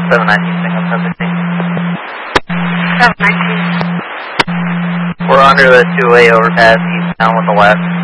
719, single 716. 719. We're under the two-way overpass, eastbound with the left.